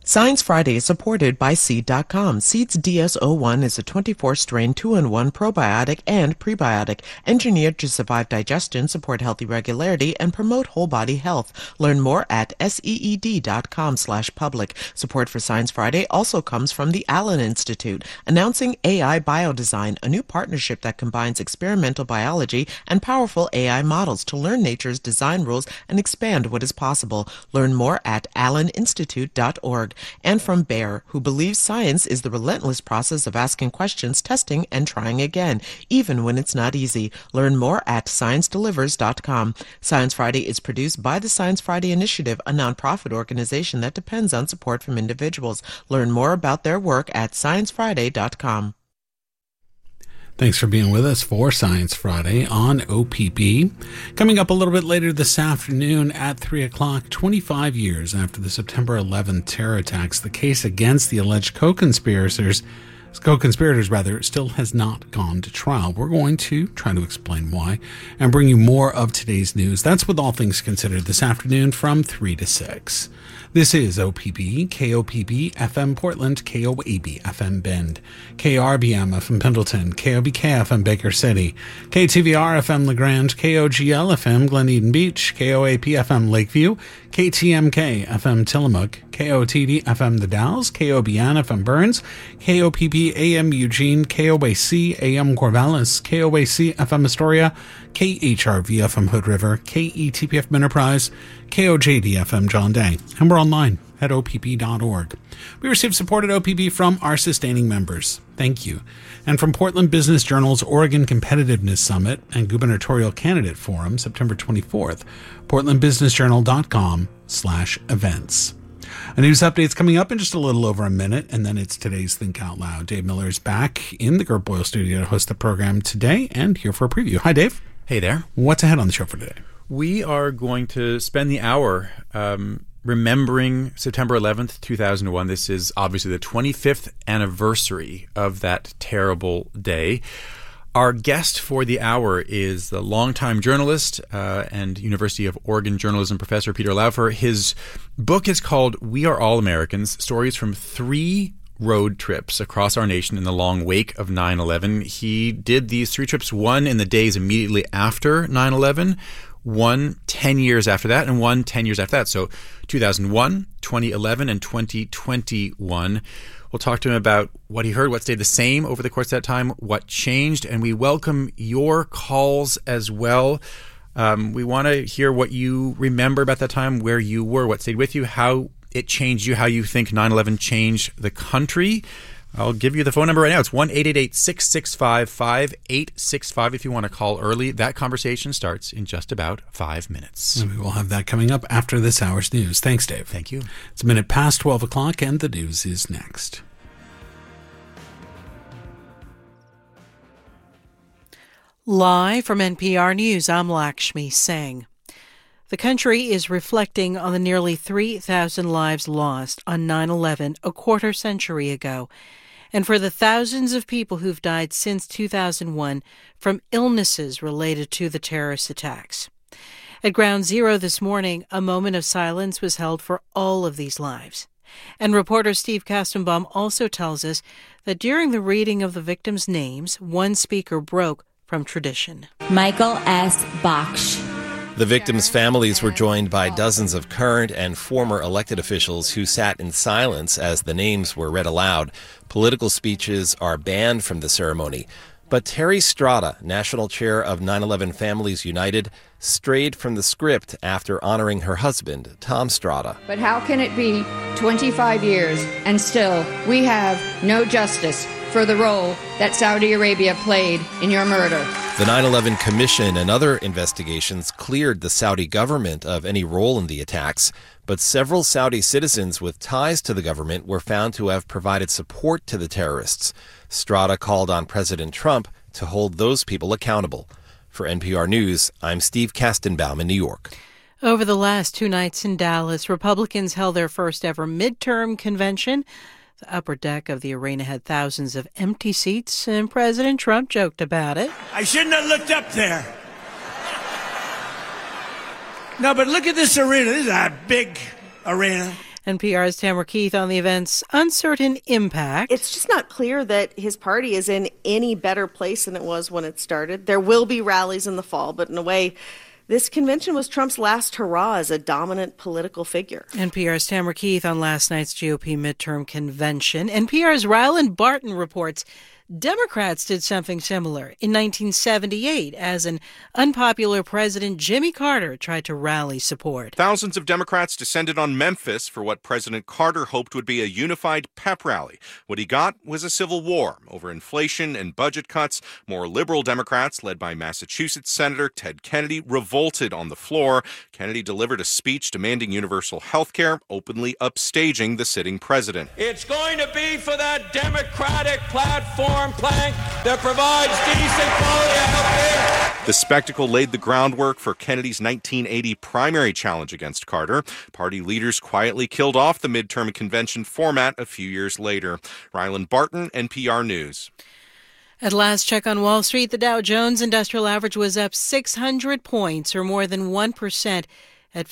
Science Friday is supported by Seed.com. Seed's DS-01 is a 24-strain 2-in-1 probiotic and prebiotic, engineered to survive digestion, support healthy regularity, and promote whole-body health. Learn more at seed.com/public. Support for Science Friday also comes from the Allen Institute, announcing AI Biodesign, a new partnership that combines experimental biology and powerful AI models to learn nature's design rules and expand what is possible. Learn more at alleninstitute.org. And from Bayer, who believes science is the relentless process of asking questions, testing, and trying again, even when it's not easy. Learn more at ScienceDelivers.com. Science Friday is produced by the Science Friday Initiative, a nonprofit organization that depends on support from individuals. Learn more about their work at ScienceFriday.com. Thanks for being with us for Science Friday on OPB. Coming up a little bit later this afternoon at 3 o'clock, 25 years after the September 11th terror attacks, the case against the alleged co-conspirators still has not gone to trial. We're going to try to explain why and bring you more of today's news. That's with All Things Considered this afternoon from 3 to 6. This is OPB, KOPB FM Portland, KOAB FM Bend, KRBM FM Pendleton, KOBK FM Baker City, KTVR FM LeGrand, KOGL FM Glen Eden Beach, KOAP FM Lakeview, KTMK FM Tillamook, KOTD FM The Dalles, KOBN FM Burns, KOPB AM Eugene, KOAC AM Corvallis, KOAC FM Astoria, KHRV FM Hood River, KETP FM Enterprise, KOJD FM John Day, and we're online at opb.org. We receive support at OPB from our sustaining members. Thank you. And from Portland Business Journal's Oregon Competitiveness Summit and Gubernatorial Candidate Forum, September 24th, portlandbusinessjournal.com/events. A news update's coming up in just a little over a minute, and then it's today's Think Out Loud. Dave Miller is back in the Gert Boyle studio to host the program today and here for a preview. Hi, Dave. Hey there. What's ahead on the show for today? We are going to spend the hour remembering September 11th, 2001. This is obviously the 25th anniversary of that terrible day. Our guest for the hour is the longtime journalist and University of Oregon journalism professor Peter Laufer. His book is called We Are All Americans, Stories from 3 Road Trips Across Our Nation in the Long Wake of 9/11. He did these 3 trips, one in the days immediately after 9/11, one 10 years after that, and one 10 years after that. So 2001, 2011, and 2021. We'll talk to him about what he heard, what stayed the same over the course of that time, what changed, and we welcome your calls as well. We want to hear what you remember about that time, where you were, what stayed with you, how it changed you, how you think 9/11 changed the country. I'll give you the phone number right now. It's 1-888-665-5865 if you want to call early. That conversation starts in just about 5 minutes. And we will have that coming up after this hour's news. Thanks, Dave. Thank you. It's a minute past 12 o'clock, and the news is next. Live from NPR News, I'm Lakshmi Singh. The country is reflecting on the nearly 3,000 lives lost on 9/11 a quarter century ago, and for the thousands of people who've died since 2001 from illnesses related to the terrorist attacks. At Ground Zero this morning, a moment of silence was held for all of these lives. And reporter Steve Kastenbaum also tells us that during the reading of the victims' names, one speaker broke from tradition. Michael S. Baksh. The victims' families were joined by dozens of current and former elected officials who sat in silence as the names were read aloud. Political speeches are banned from the ceremony. But Terry Strada, national chair of 9/11 Families United, strayed from the script after honoring her husband, Tom Strada. But how can it be 25 years and still we have no justice for the role that Saudi Arabia played in your murder? The 9/11 Commission and other investigations cleared the Saudi government of any role in the attacks, but several Saudi citizens with ties to the government were found to have provided support to the terrorists. Strada called on President Trump to hold those people accountable. For NPR News, I'm Steve Kastenbaum in New York. Over the last 2 nights in Dallas, Republicans held their first ever midterm convention. The upper deck of the arena had thousands of empty seats, and President Trump joked about it. I shouldn't have looked up there. No, but look at this arena. This is a big arena. NPR's Tamara Keith on the event's uncertain impact. It's just not clear that his party is in any better place than it was when it started. There will be rallies in the fall, but in a way, this convention was Trump's last hurrah as a dominant political figure. NPR's Tamara Keith on last night's GOP midterm convention. NPR's Ryland Barton reports Democrats did something similar in 1978 as an unpopular President Jimmy Carter tried to rally support. Thousands of Democrats descended on Memphis for what President Carter hoped would be a unified pep rally. What he got was a civil war over inflation and budget cuts. More liberal Democrats, led by Massachusetts Senator Ted Kennedy, revolted on the floor. Kennedy delivered a speech demanding universal health care, openly upstaging the sitting president. It's going to be for that Democratic platform plank that provides decent quality health care. The spectacle laid the groundwork for Kennedy's 1980 primary challenge against Carter. Party leaders quietly killed off the midterm convention format a few years later. Ryland Barton, NPR News. At last check on Wall Street, the Dow Jones Industrial Average was up 600 points, or more than 1%, at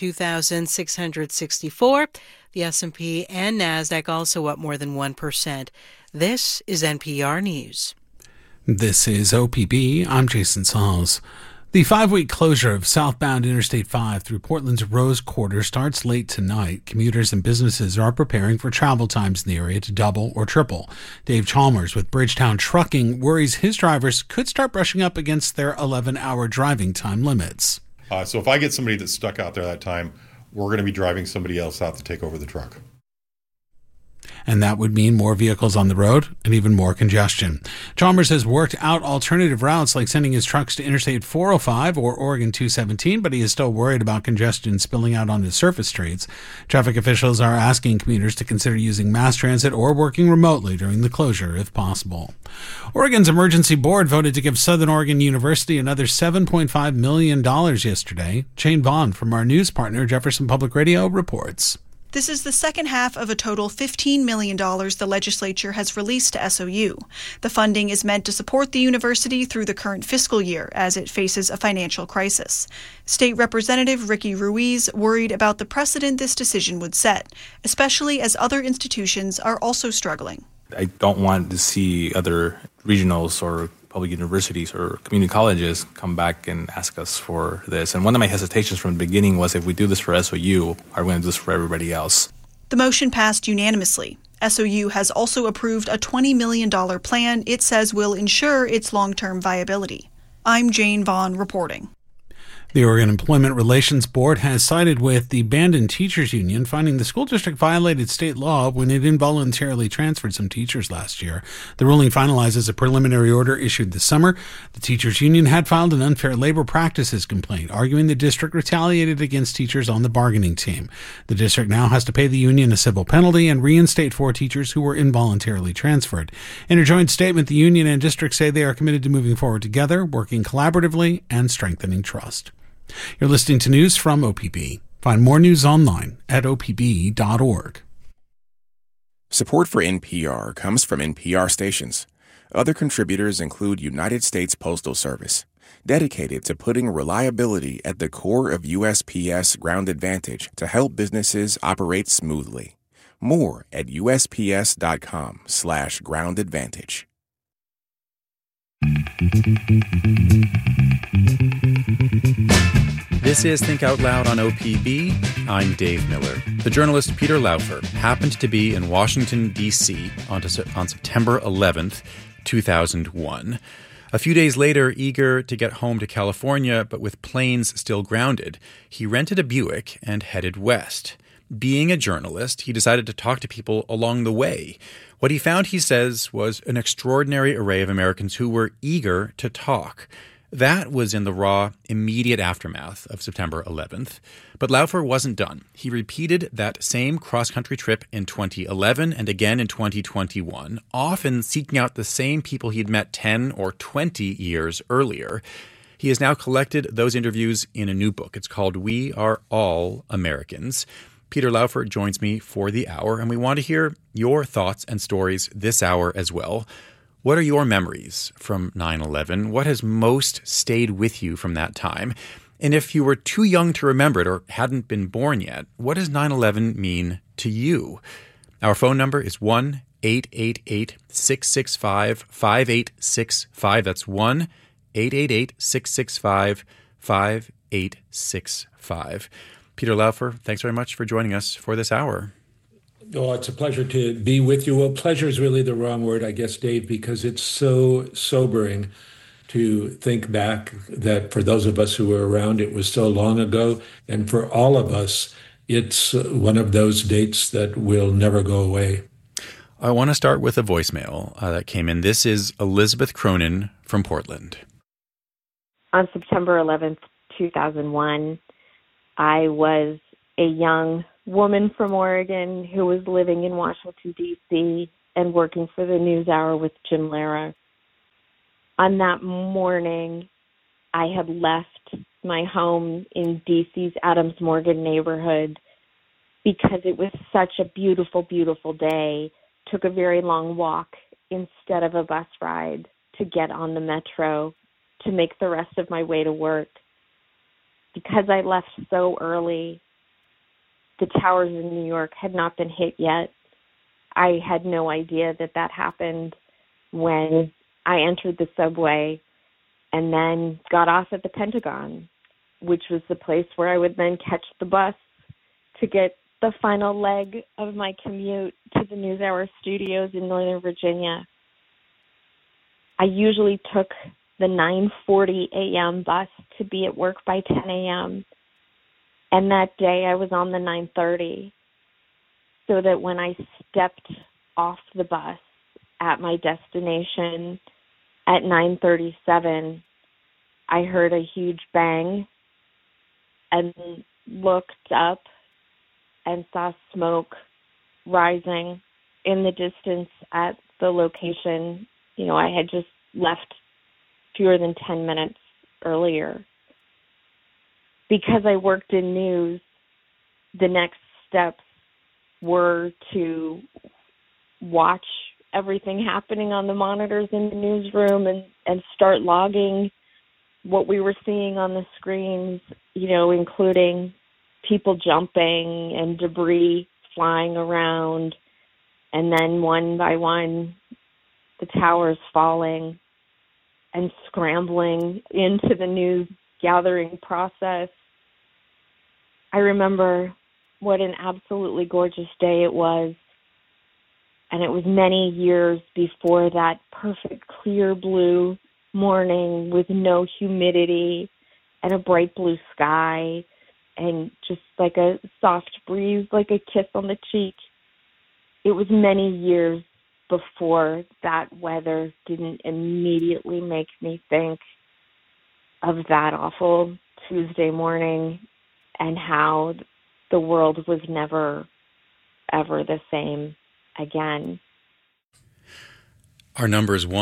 52,664. The S&P and NASDAQ also up more than 1%. This is NPR News. This is OPB. I'm Jason Sauls. The 5-week closure of southbound Interstate 5 through Portland's Rose Quarter starts late tonight. Commuters and businesses are preparing for travel times in the area to double or triple. Dave Chalmers with Bridgetown Trucking worries his drivers could start brushing up against their 11-hour driving time limits. So if I get somebody that's stuck out there that time, we're going to be driving somebody else out to take over the truck. And that would mean more vehicles on the road and even more congestion. Chalmers has worked out alternative routes like sending his trucks to Interstate 405 or Oregon 217, but he is still worried about congestion spilling out onto surface streets. Traffic officials are asking commuters to consider using mass transit or working remotely during the closure if possible. Oregon's emergency board voted to give Southern Oregon University another $7.5 million yesterday. Shane Vaughn from our news partner Jefferson Public Radio reports. This is the second half of a total $15 million the legislature has released to SOU. The funding is meant to support the university through the current fiscal year as it faces a financial crisis. State Representative Ricky Ruiz worried about the precedent this decision would set, especially as other institutions are also struggling. I don't want to see other regionals or public universities or community colleges come back and ask us for this. And one of my hesitations from the beginning was, if we do this for SOU, are we going to do this for everybody else? The motion passed unanimously. SOU has also approved a $20 million plan it says will ensure its long-term viability. I'm Jane Vaughn reporting. The Oregon Employment Relations Board has sided with the Bandon Teachers Union, finding the school district violated state law when it involuntarily transferred some teachers last year. The ruling finalizes a preliminary order issued this summer. The teachers union had filed an unfair labor practices complaint, arguing the district retaliated against teachers on the bargaining team. The district now has to pay the union a civil penalty and reinstate 4 teachers who were involuntarily transferred. In a joint statement, the union and district say they are committed to moving forward together, working collaboratively, and strengthening trust. You're listening to news from OPB. Find more news online at opb.org. Support for NPR comes from NPR stations. Other contributors include United States Postal Service, dedicated to putting reliability at the core of USPS Ground Advantage to help businesses operate smoothly. More at usps.com/groundadvantage. This is Think Out Loud on OPB. I'm Dave Miller. The journalist Peter Laufer happened to be in Washington, D.C. on September 11th, 2001. A few days later, eager to get home to California, but with planes still grounded, he rented a Buick and headed west. Being a journalist, he decided to talk to people along the way. What he found, he says, was an extraordinary array of Americans who were eager to talk. That was in the raw, immediate aftermath of September 11th. But Laufer wasn't done. He repeated that same cross-country trip in 2011 and again in 2021, often seeking out the same people he'd met 10 or 20 years earlier. He has now collected those interviews in a new book. It's called We Are All Americans. Peter Laufer joins me for the hour, and we want to hear your thoughts and stories this hour as well. What are your memories from 9/11? What has most stayed with you from that time? And if you were too young to remember it or hadn't been born yet, what does 9/11 mean to you? Our phone number is 1-888-665-5865. That's 1-888-665-5865. Peter Laufer, thanks very much for joining us for this hour. Oh, it's a pleasure to be with you. Well, pleasure is really the wrong word, I guess, Dave, because it's so sobering to think back that for those of us who were around, it was so long ago. And for all of us, it's one of those dates that will never go away. I want to start with a voicemail that came in. This is Elizabeth Cronin from Portland. On September 11th, 2001, I was a young woman from Oregon who was living in Washington, D.C. and working for the NewsHour with Jim Lehrer. On that morning, I had left my home in D.C.'s Adams Morgan neighborhood because it was such a beautiful, beautiful day. Took a very long walk instead of a bus ride to get on the metro to make the rest of my way to work. Because I left so early, the towers in New York had not been hit yet. I had no idea that that happened when I entered the subway and then got off at the Pentagon, which was the place where I would then catch the bus to get the final leg of my commute to the NewsHour studios in Northern Virginia. I usually took the 9:40 a.m. bus to be at work by 10 a.m. And that day I was on the 9:30, so that when I stepped off the bus at my destination at 9:37, I heard a huge bang and looked up and saw smoke rising in the distance at the location, I had just left fewer than 10 minutes earlier. Because I worked in news, the next steps were to watch everything happening on the monitors in the newsroom and start logging what we were seeing on the screens, including people jumping and debris flying around, and then one by one, the towers falling and scrambling into the news gathering process. I remember what an absolutely gorgeous day it was, and it was many years before that perfect clear blue morning with no humidity and a bright blue sky and just like a soft breeze, like a kiss on the cheek. It was many years before that weather didn't immediately make me think of that awful Tuesday morning and how the world was never, ever the same again. Our number is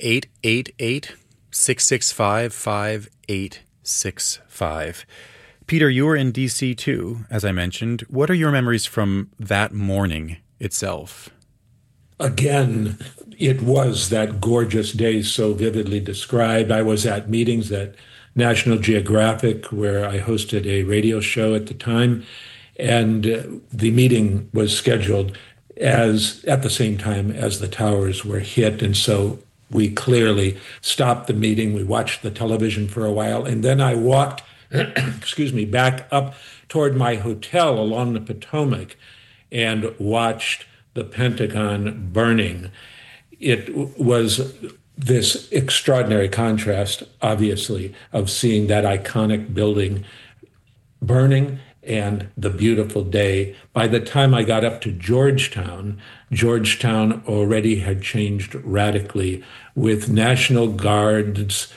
1-888-665-5865. Peter, you were in D.C. too, as I mentioned. What are your memories from that morning itself? Again, it was that gorgeous day so vividly described. I was at meetings at National Geographic, where I hosted a radio show at the time, and the meeting was scheduled at the same time as the towers were hit, and so we clearly stopped the meeting. We watched the television for a while, and then I walked back up toward my hotel along the Potomac and watched the Pentagon burning. It was this extraordinary contrast, obviously, of seeing that iconic building burning and the beautiful day. By the time I got up to Georgetown already had changed radically, with National Guards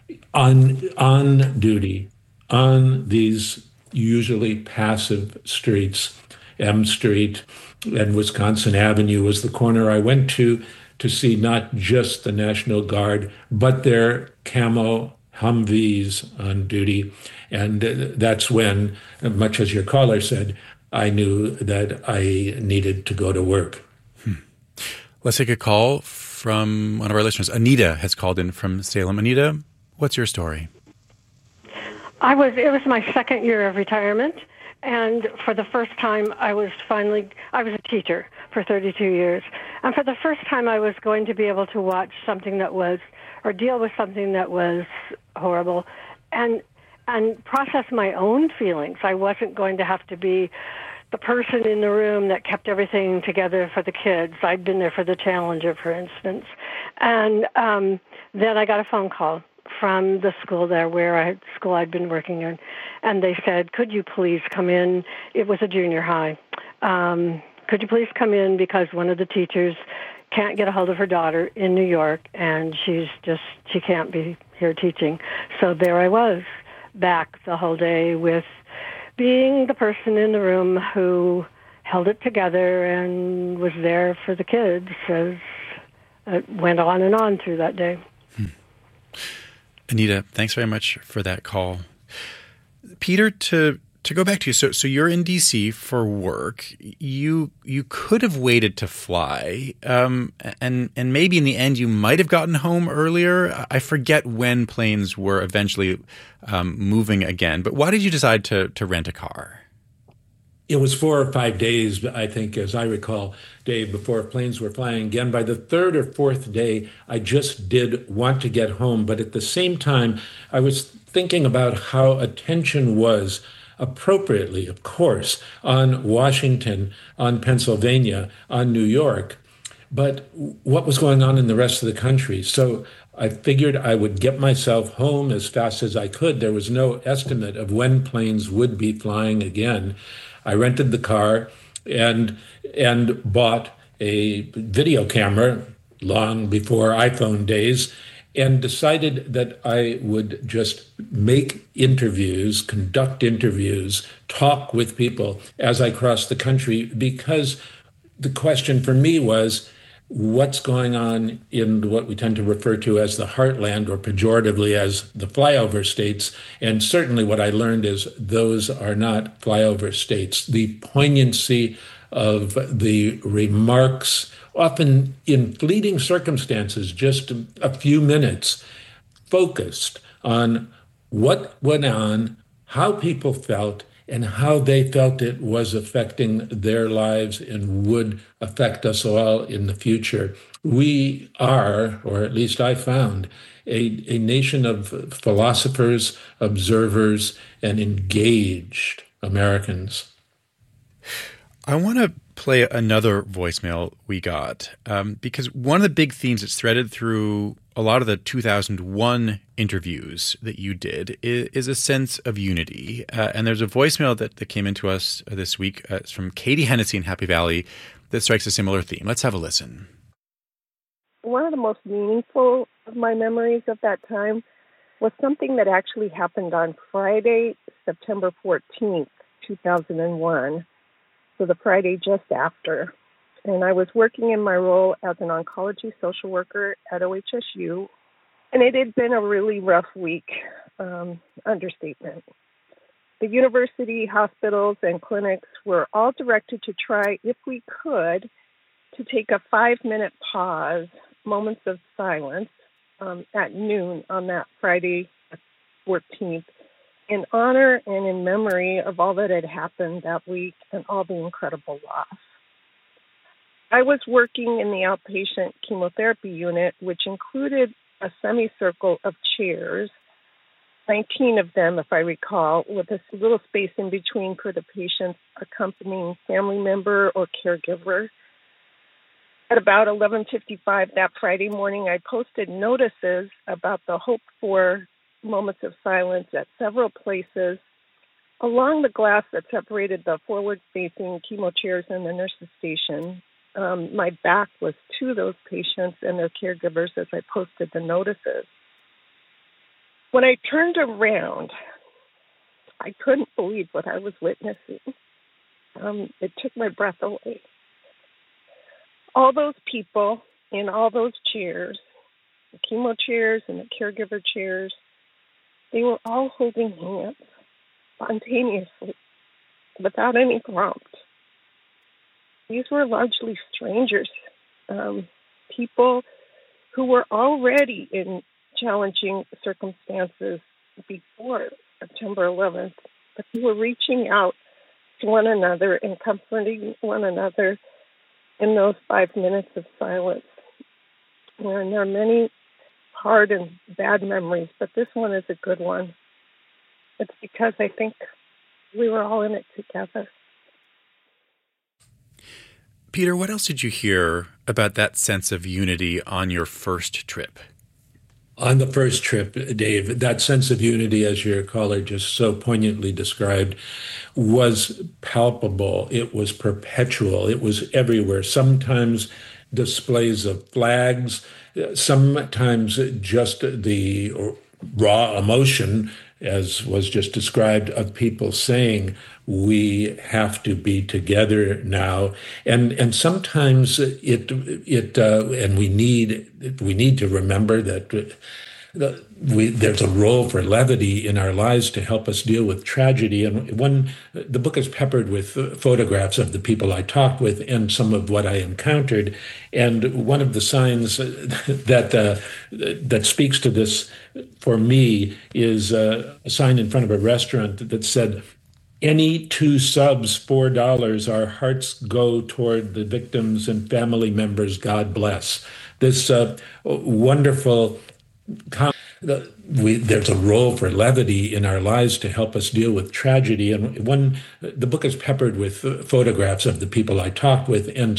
on duty on these usually passive streets. M Street and Wisconsin Avenue was the corner I went to see not just the National Guard, but their camo Humvees on duty. And that's when, much as your caller said, I knew that I needed to go to work. Let's take a call from one of our listeners. Anita has called in from Salem. Anita, what's your story? It was my second year of retirement, and for the first time I was a teacher for 32 years, and for the first time I was going to be able to watch something that was, or deal with something that was horrible, and process my own feelings. I wasn't going to have to be the person in the room that kept everything together for the kids. I'd been there for the Challenger, for instance. And then I got a phone call from the school there school I'd been working in, and they said, could you please come in? It was a junior high. Could you please come in because one of the teachers can't get a hold of her daughter in New York, and she can't be here teaching. So there I was, back the whole day with being the person in the room who held it together and was there for the kids as it went on and on through that day. Anita, thanks very much for that call. Peter, to go back to you, so you're in D.C. for work. You could have waited to fly, and maybe in the end you might have gotten home earlier. I forget when planes were eventually moving again, but why did you decide to rent a car? It was 4 or 5 days, I think, as I recall, Dave, before planes were flying again. By the third or fourth day, I just did want to get home. But at the same time, I was thinking about how attention was, appropriately, of course, on Washington, on Pennsylvania, on New York, but what was going on in the rest of the country. So I figured I would get myself home as fast as I could. There was no estimate of when planes would be flying again. I rented the car and bought a video camera long before iPhone days, and decided that I would just make interviews, conduct interviews, talk with people as I crossed the country, because the question for me was, what's going on in what we tend to refer to as the heartland, or pejoratively as the flyover states? And certainly what I learned is those are not flyover states. The poignancy of the remarks, often in fleeting circumstances, just a few minutes, focused on what went on, how people felt, and how they felt it was affecting their lives and would affect us all in the future. We are, or at least I found, a nation of philosophers, observers, and engaged Americans. I want to play another voicemail we got because one of the big themes that's threaded through a lot of the 2001 interviews that you did is a sense of unity. And there's a voicemail that came into us this week. It's from Katie Hennessy in Happy Valley that strikes a similar theme. Let's have a listen. One of the most meaningful of my memories of that time was something that actually happened on Friday, September 14th, 2001. So the Friday just after. And I was working in my role as an oncology social worker at OHSU, and it had been a really rough week, understatement. The university, hospitals, and clinics were all directed to try, if we could, to take a 5-minute pause, moments of silence, at noon on that Friday 14th, in honor and in memory of all that had happened that week and all the incredible loss. I was working in the outpatient chemotherapy unit, which included a semicircle of chairs, 19 of them, if I recall, with a little space in between for the patient's accompanying family member or caregiver. At about 11:55 that Friday morning, I posted notices about the hoped-for moments of silence at several places along the glass that separated the forward-facing chemo chairs and the nurse's station. My back was to those patients and their caregivers as I posted the notices. When I turned around, I couldn't believe what I was witnessing. It took my breath away. All those people in all those chairs, the chemo chairs and the caregiver chairs, they were all holding hands spontaneously, without any prompt. These were largely strangers, people who were already in challenging circumstances before September 11th, but we were reaching out to one another and comforting one another in those 5 minutes of silence. And there are many hard and bad memories, but this one is a good one. It's because I think we were all in it together. Peter, what else did you hear about that sense of unity on your first trip? On the first trip, Dave, that sense of unity, as your caller just so poignantly described, was palpable. It was perpetual. It was everywhere. Sometimes displays of flags, sometimes just the raw emotion, as was just described, of people saying, we have to be together now. And sometimes and we need to remember that there's a role for levity in our lives to help us deal with tragedy. And the book is peppered with photographs of the people I talked with and some of what I encountered. And one of the signs that speaks to this for me is a sign in front of a restaurant that said, "Any 2 subs, $4, our hearts go toward the victims and family members, God bless." This wonderful there's a role for levity in our lives to help us deal with tragedy. And the book is peppered with photographs of the people I talked with and